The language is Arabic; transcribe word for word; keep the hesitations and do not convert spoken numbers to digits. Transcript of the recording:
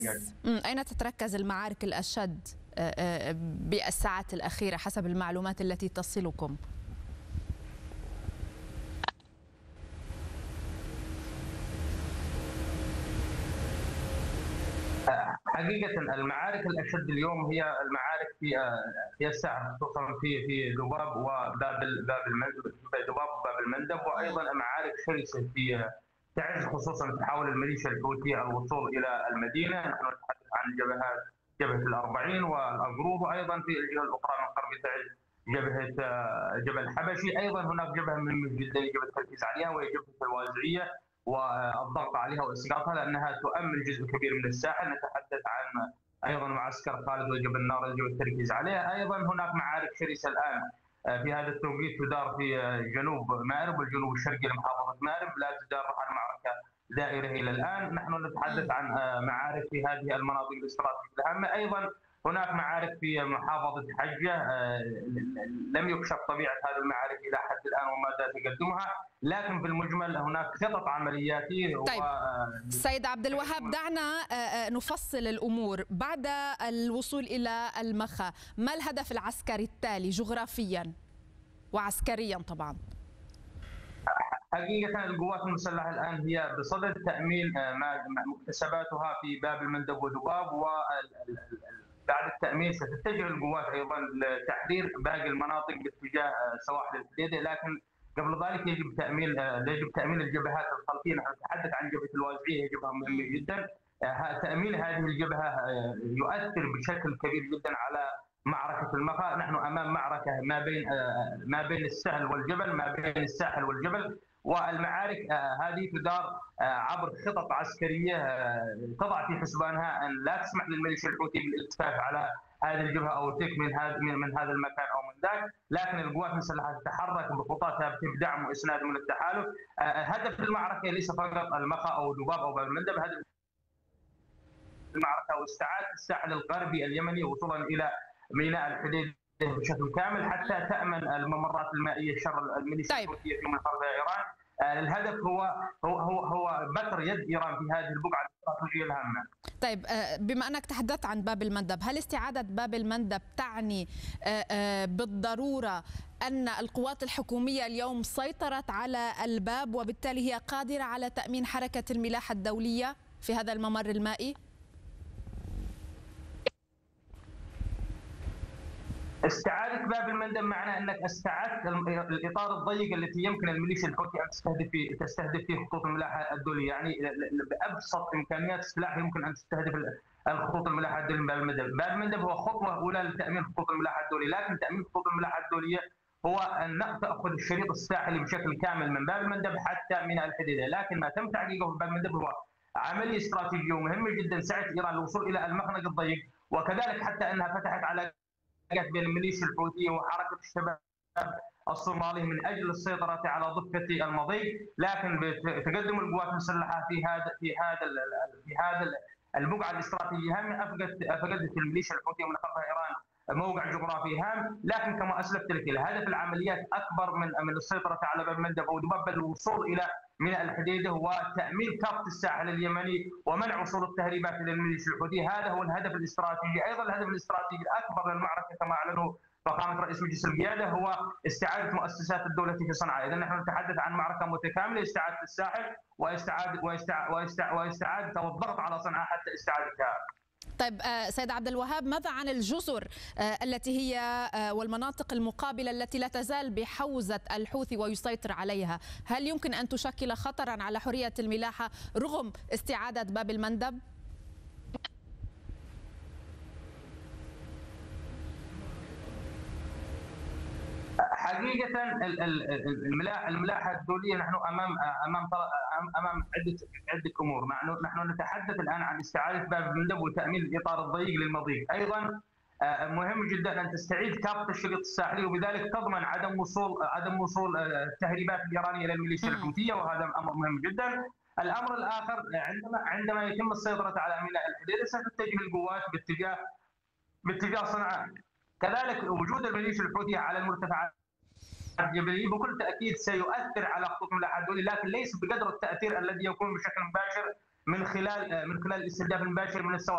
أين تتركز المعارك الأشد بالساعات الأخيرة حسب المعلومات التي تصلكم؟ حقيقة المعارك الأشد اليوم هي المعارك في في الساحل، خصوصا في في ذباب وباب باب المندب، ذباب وباب المندب، وأيضا معارك شرسة في تعز، خصوصا تحاول الميليشيا الحوثية الوصول إلى المدينة. نحن نتحدث عن جبهات جبهة الأربعين والأقروب، وأيضا في الجهة الأخرى من غرب تعز جبهة جبل الحبشي. أيضا هناك جبهة مهمة جدا يجب التركيز عليها وهي جبهة الوازعية والضغط عليها واسقاطها لانها تؤمن جزء كبير من الساحل. نتحدث عن ايضا معسكر خالد وجبل النار يجب التركيز عليها. ايضا هناك معارك شرسه الان في هذا التوقيت تدار في جنوب مأرب والجنوب الشرقي لمحافظه مأرب، لا تدار المعركه دائره الى الان. نحن نتحدث عن معارك في هذه المناطق الاستراتيجيه الهامه. ايضا هناك معارك في محافظة حجة، لم يكشف طبيعة هذه المعارك إلى حد الآن ومدى تقدمها، لكن في المجمل هناك خطط عملياتية. طيب و... سيد عبد الوهاب، دعنا نفصل الأمور. بعد الوصول إلى المخا، ما الهدف العسكري التالي جغرافيا وعسكريا طبعا؟ حقيقة القوات المسلحة الآن هي بصدد تأمين مكتسباتها في باب المندب وذباب، و بعد التأمين ستتجه القوات أيضا لتحرير باقي المناطق باتجاه سواحل الحديدة. لكن قبل ذلك يجب تأمين يجب تأمين الجبهات الخلفية. نحن نتحدث عن جبهة الوازعية، هي جبهة مهمة جدا. تأمين هذه الجبهة يؤثر بشكل كبير جدا على معركة المخا. نحن أمام معركة ما بين ما بين السهل والجبل، ما بين الساحل والجبل، والمعارك هذه تدار عبر خطط عسكريه تضع في حسبانها ان لا تسمح للميليشيا الحوثي بالالتفاف على هذه الجبهه او تك من هذا من هذا المكان او من ذاك. لكن القوات المسلحه تتحرك بخطى ثابته بدعم واسناد من التحالف. هدف المعركه ليس فقط المخا او ذباب او باب المندب، هدف المعركه واستعاده الساحل الغربي اليمني وصولا الى ميناء الحديدة بشكل كامل حتى تامن الممرات المائيه شر الميليشيا طيب. الحوثيه في منخرطها ايران. الهدف هو هو هو هو بتر يد ايران في هذه البقعه الاستراتيجيه الهامه. طيب، بما انك تحدثت عن باب المندب، هل استعاده باب المندب تعني بالضروره ان القوات الحكوميه اليوم سيطرت على الباب وبالتالي هي قادره على تامين حركه الملاحه الدوليه في هذا الممر المائي؟ استعادة باب المندب معناه انك استعدت الاطار الضيق التي يمكن الميليشيا الحوثي ان تستهدف فيه تستهدف فيه خطوط الملاحه الدوليه. يعني بابسط امكانيات السلاح يمكن ان تستهدف الخطوط الملاحه الدوليه من باب المندب. باب المندب هو خطوه اولى لتامين خطوط الملاحه الدوليه، لكن تامين خطوط الملاحه الدوليه هو ان تاخذ الشريط الساحلي بشكل كامل من باب المندب حتى ميناء الحديده. لكن ما تم تعقيده في باب المندب هو عمليه استراتيجيه ومهمه جدا سعت ايران للوصول الى المخنق الضيق، وكذلك حتى انها فتحت على بين الميليشيا الحوثيه وحركه الشباب الصومالي من اجل السيطره على ضفه المضيق. لكن بتقدم القوات المسلحه في هذا في هذا في هذا البقعه الاستراتيجيه الهامه افقدت افقدت الميليشيا الحوثيه من خلفها ايران موقع جغرافي هام. لكن كما اسلفت لك الهدف العمليات اكبر من من السيطره على باب المندب او ذباب، بل الوصول الى ميناء الحديده وتامين كافه الساحل اليمني ومنع وصول التهريبات الى الميليشيا الحوثيه. هذا هو الهدف الاستراتيجي. ايضا الهدف الاستراتيجي الاكبر للمعركه كما اعلنه فخامه رئيس مجلس القياده هو استعاده مؤسسات الدوله في صنعاء. اذا نحن نتحدث عن معركه متكامله، استعاده الساحل واستعاده واستعاده واستعاده والضغط على صنعاء حتى استعادتها. طيب سيد عبد الوهاب، ماذا عن الجزر التي هي والمناطق المقابلة التي لا تزال بحوزة الحوثي ويسيطر عليها؟ هل يمكن أن تشكل خطرا على حرية الملاحة رغم استعادة باب المندب؟ حقيقة الملاحة الدولية نحن أمام أمام أمام عدة عدة أمور. نحن نتحدث الآن عن استعادة باب المندب وتأمين الإطار الضيق للمضيق. أيضا مهم جدا أن تستعيد كافة الشريط الساحلي وبذلك تضمن عدم وصول عدم وصول التهريبات الإيرانية إلى الميليشيا الحوثية، وهذا أمر مهم جدا. الأمر الآخر، عندما عندما يتم السيطرة على ميناء الحديدة ستتجه القوات باتجاه باتجاه صنعاء. كذلك وجود الميليشيا الحوثية على المرتفعات الجبليه بكل تاكيد سيؤثر على خطوط الملاحه الدوليه، لكن ليس بقدر التاثير الذي يكون بشكل مباشر من خلال من خلال الاستهداف المباشر من السواحل.